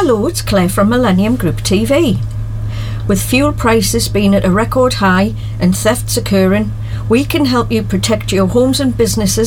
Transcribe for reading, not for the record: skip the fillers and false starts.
Hello, it's Claire from Millennium Group TV. With fuel prices being at a record high and thefts occurring, we can help you protect your homes and businesses